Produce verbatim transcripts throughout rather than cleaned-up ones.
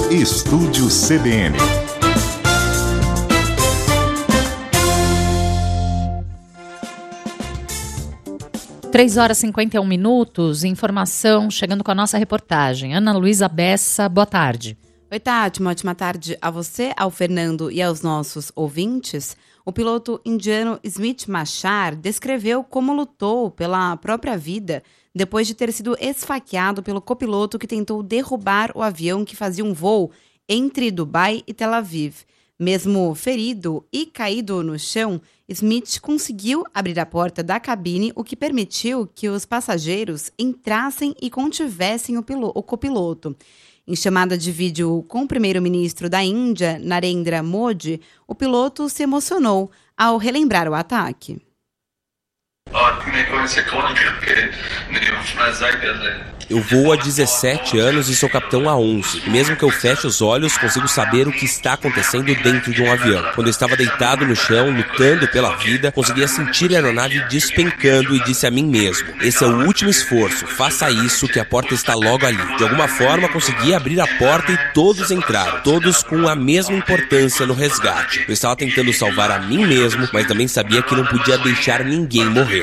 Estúdio C B N. três horas e cinquenta e um minutos, informação chegando com a nossa reportagem. Ana Luísa Bessa, boa tarde. Oi, Tati, uma ótima tarde a você, ao Fernando e aos nossos ouvintes. O piloto indiano Smit Machar descreveu como lutou pela própria vida depois de ter sido esfaqueado pelo copiloto que tentou derrubar o avião que fazia um voo entre Dubai e Tel Aviv. Mesmo ferido e caído no chão, Smith conseguiu abrir a porta da cabine, o que permitiu que os passageiros entrassem e contivessem o, pilo- o copiloto. Em chamada de vídeo com o primeiro-ministro da Índia, Narendra Modi, o piloto se emocionou ao relembrar o ataque. Eu voo há dezessete anos e sou capitão há onze. E mesmo que eu feche os olhos, consigo saber o que está acontecendo dentro de um avião. Quando eu estava deitado no chão, lutando pela vida, conseguia sentir a aeronave despencando e disse a mim mesmo: esse é o último esforço, faça isso que a porta está logo ali. De alguma forma, consegui abrir a porta e todos entraram, todos com a mesma importância no resgate. Eu estava tentando salvar a mim mesmo, mas também sabia que não podia deixar ninguém morrer.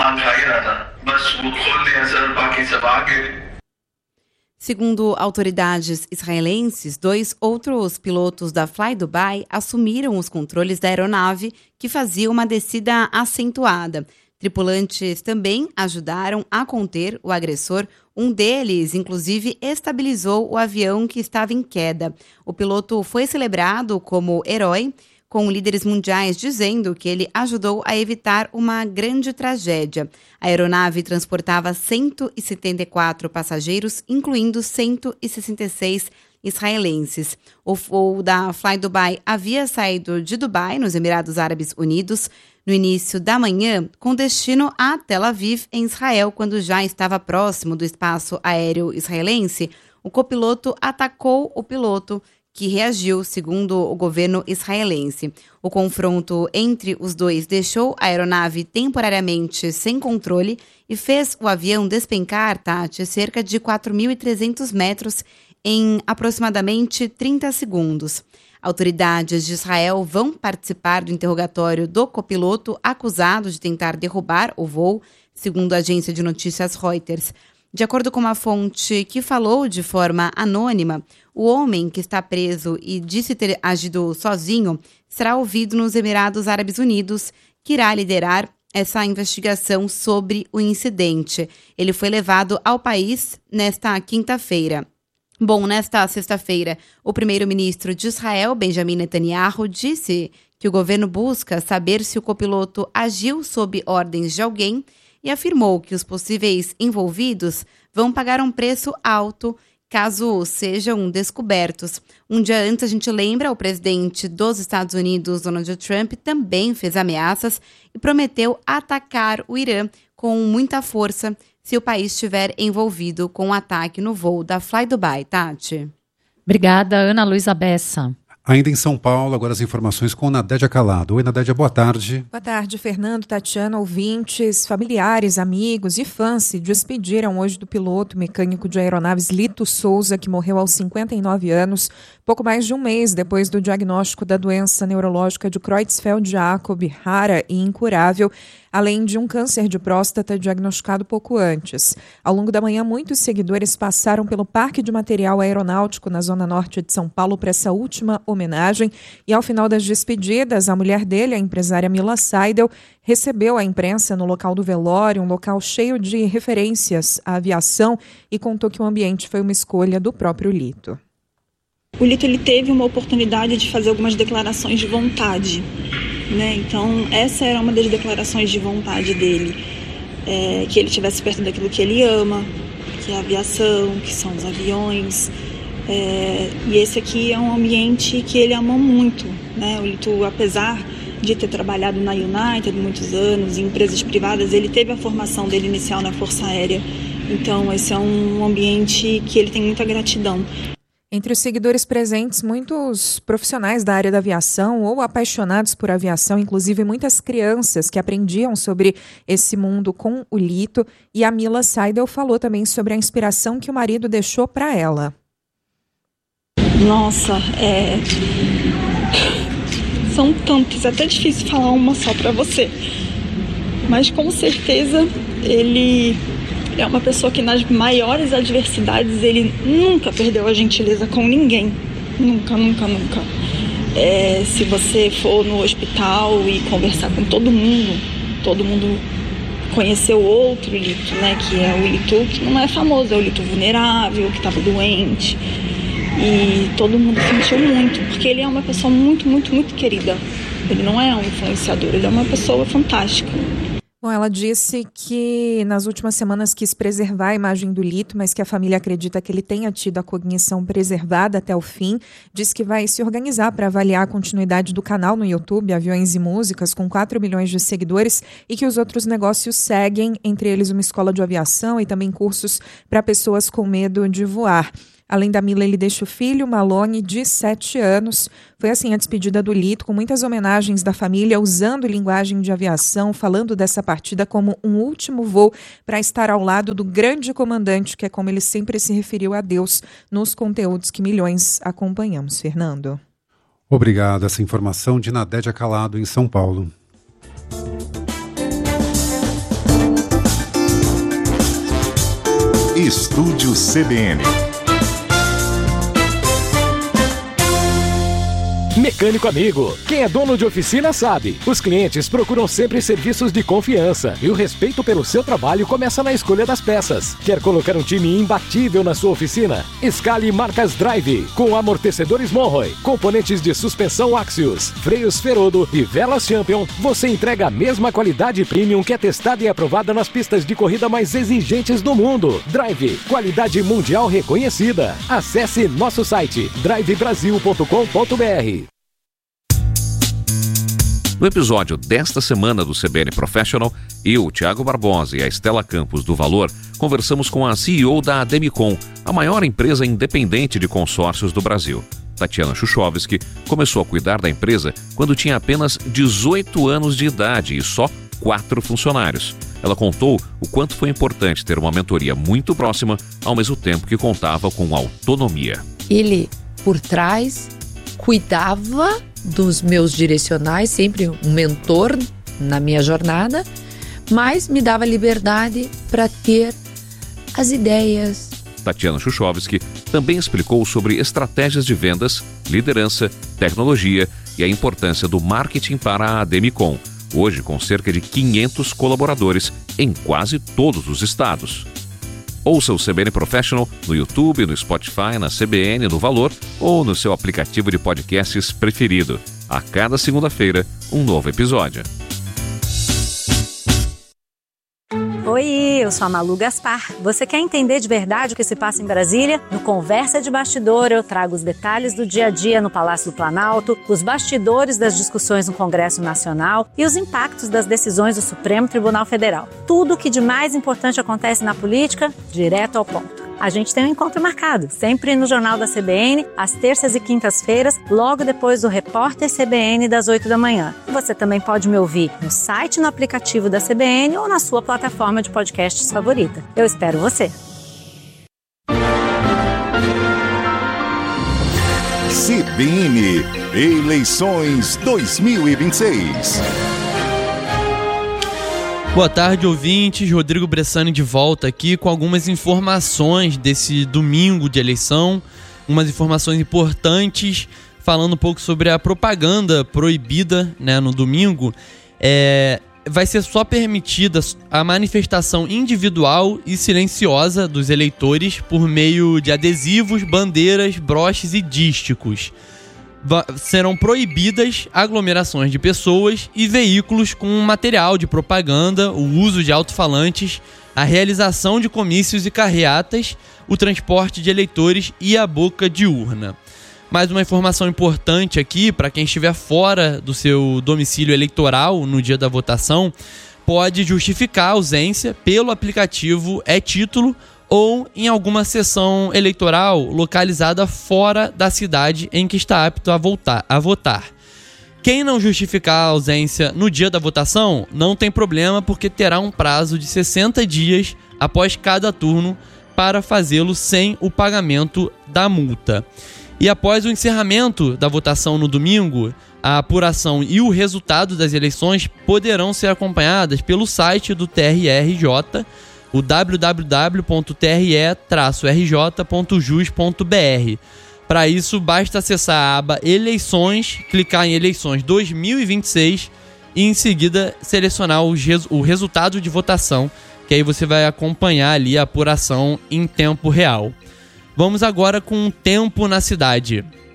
Segundo autoridades israelenses, dois outros pilotos da Fly Dubai assumiram os controles da aeronave que fazia uma descida acentuada. Tripulantes também ajudaram a conter o agressor. Um deles, inclusive, estabilizou o avião que estava em queda. O piloto foi celebrado como herói, com líderes mundiais dizendo que ele ajudou a evitar uma grande tragédia. A aeronave transportava cento e setenta e quatro passageiros, incluindo cento e sessenta e seis israelenses. O voo da Fly Dubai havia saído de Dubai, nos Emirados Árabes Unidos, no início da manhã, com destino a Tel Aviv, em Israel. Quando já estava próximo do espaço aéreo israelense, o copiloto atacou o piloto, que reagiu, segundo o governo israelense. O confronto entre os dois deixou a aeronave temporariamente sem controle e fez o avião despencar, Tati, cerca de quatro mil e trezentos metros em aproximadamente trinta segundos. Autoridades de Israel vão participar do interrogatório do copiloto acusado de tentar derrubar o voo, segundo a agência de notícias Reuters. De acordo com uma fonte que falou de forma anônima, o homem que está preso e disse ter agido sozinho será ouvido nos Emirados Árabes Unidos, que irá liderar essa investigação sobre o incidente. Ele foi levado ao país nesta quinta-feira. Bom, nesta sexta-feira, o primeiro-ministro de Israel, Benjamin Netanyahu, disse que o governo busca saber se o copiloto agiu sob ordens de alguém e afirmou que os possíveis envolvidos vão pagar um preço alto caso sejam descobertos. Um dia antes, a gente lembra, o presidente dos Estados Unidos, Donald Trump, também fez ameaças e prometeu atacar o Irã com muita força se o país estiver envolvido com o ataque no voo da Fly Dubai. Tati. Obrigada, Ana Luísa Bessa. Ainda em São Paulo, agora as informações com Nadédia Calado. Oi, Nadédia, boa tarde. Boa tarde, Fernando, Tatiana, ouvintes, familiares, amigos e fãs se despediram hoje do piloto mecânico de aeronaves Lito Souza, que morreu aos cinquenta e nove anos, pouco mais de um mês depois do diagnóstico da doença neurológica de Creutzfeldt-Jakob, rara e incurável, além de um câncer de próstata diagnosticado pouco antes. Ao longo da manhã, muitos seguidores passaram pelo Parque de Material Aeronáutico, na zona norte de São Paulo, para essa última homenagem. E ao final das despedidas, a mulher dele, a empresária Mila Seidel, recebeu a imprensa no local do velório, um local cheio de referências à aviação, e contou que o ambiente foi uma escolha do próprio Lito. O Lito ele teve uma oportunidade de fazer algumas declarações de vontade. Né? Então, essa era uma das declarações de vontade dele, é, que ele estivesse perto daquilo que ele ama, que é a aviação, que são os aviões. É, e esse aqui é um ambiente que ele ama muito. Né? O Lito, apesar de ter trabalhado na United muitos anos, em empresas privadas, ele teve a formação dele inicial na Força Aérea. Então, esse é um ambiente que ele tem muita gratidão. Entre os seguidores presentes, muitos profissionais da área da aviação ou apaixonados por aviação, inclusive muitas crianças que aprendiam sobre esse mundo com o Lito. E a Mila Seidel falou também sobre a inspiração que o marido deixou para ela. Nossa, é... são tantas, é até difícil falar uma só pra você. Mas com certeza ele é uma pessoa que nas maiores adversidades ele nunca perdeu a gentileza com ninguém. Nunca, nunca, nunca. É, se você for no hospital e conversar com todo mundo, todo mundo conheceu outro Lito, né? Que é o Lito que não é famoso, é o Lito vulnerável, que estava doente. E todo mundo sentiu muito, porque ele é uma pessoa muito, muito, muito querida. Ele não é um influenciador, ele é uma pessoa fantástica. Bom, ela disse que nas últimas semanas quis preservar a imagem do Lito, mas que a família acredita que ele tenha tido a cognição preservada até o fim. Diz que vai se organizar para avaliar a continuidade do canal no YouTube, Aviões e Músicas, com quatro milhões de seguidores, e que os outros negócios seguem, entre eles uma escola de aviação e também cursos para pessoas com medo de voar. Além da Mila, ele deixa o filho, Malone, de sete anos. Foi assim a despedida do Lito, com muitas homenagens da família, usando linguagem de aviação, falando dessa partida como um último voo para estar ao lado do grande comandante, que é como ele sempre se referiu a Deus nos conteúdos que milhões acompanhamos. Fernando. Obrigado. Essa informação de Nadédia Calado, em São Paulo. Estúdio C B N. Mecânico amigo, quem é dono de oficina sabe. Os clientes procuram sempre serviços de confiança e o respeito pelo seu trabalho começa na escolha das peças. Quer colocar um time imbatível na sua oficina? Escale marcas Drive, com amortecedores Monroe, componentes de suspensão Axios, freios Ferodo e velas Champion. Você entrega a mesma qualidade premium que é testada e aprovada nas pistas de corrida mais exigentes do mundo. Drive, qualidade mundial reconhecida. Acesse nosso site drive brasil ponto com ponto b r. No episódio desta semana do C B N Professional, eu, Thiago Barbosa e a Estela Campos do Valor, conversamos com a C E O da Ademicon, a maior empresa independente de consórcios do Brasil. Tatiana Chuchovski começou a cuidar da empresa quando tinha apenas dezoito anos de idade e só quatro funcionários. Ela contou o quanto foi importante ter uma mentoria muito próxima, ao mesmo tempo que contava com autonomia. Ele, por trás, cuidava dos meus direcionais, sempre um mentor na minha jornada, mas me dava liberdade para ter as ideias. Tatiana Chuchovski também explicou sobre estratégias de vendas, liderança, tecnologia e a importância do marketing para a Ademicon, hoje com cerca de quinhentos colaboradores em quase todos os estados. Ouça o C B N Professional no YouTube, no Spotify, na C B N, no Valor ou no seu aplicativo de podcasts preferido. A cada segunda-feira, um novo episódio. Oi, eu sou a Malu Gaspar. Você quer entender de verdade o que se passa em Brasília? No Conversa de Bastidor eu trago os detalhes do dia a dia no Palácio do Planalto, os bastidores das discussões no Congresso Nacional e os impactos das decisões do Supremo Tribunal Federal. Tudo o que de mais importante acontece na política, direto ao ponto. A gente tem um encontro marcado, sempre no Jornal da C B N, às terças e quintas-feiras, logo depois do Repórter C B N das oito da manhã. Você também pode me ouvir no site, no aplicativo da C B N ou na sua plataforma de podcasts favorita. Eu espero você. C B N Eleições dois mil e vinte e seis. Boa tarde, ouvintes. Rodrigo Bressani de volta aqui com algumas informações desse domingo de eleição, umas informações importantes, falando um pouco sobre a propaganda proibida, né, no domingo. É, vai ser só permitida a manifestação individual e silenciosa dos eleitores por meio de adesivos, bandeiras, broches e dísticos. Serão proibidas aglomerações de pessoas e veículos com material de propaganda, o uso de alto-falantes, a realização de comícios e carreatas, o transporte de eleitores e a boca de urna. Mais uma informação importante aqui, para quem estiver fora do seu domicílio eleitoral no dia da votação, pode justificar a ausência pelo aplicativo É-Título ou em alguma sessão eleitoral localizada fora da cidade em que está apto a, voltar, a votar. Quem não justificar a ausência no dia da votação não tem problema, porque terá um prazo de sessenta dias após cada turno para fazê-lo sem o pagamento da multa. E após o encerramento da votação no domingo, a apuração e o resultado das eleições poderão ser acompanhadas pelo site do T R R J, o w w w ponto t r e traço r j ponto jus ponto b r. Para isso, basta acessar a aba Eleições, clicar em Eleições dois mil e vinte e seis e em seguida selecionar o, res- o resultado de votação, que aí você vai acompanhar ali a apuração em tempo real. Vamos agora com o tempo na cidade.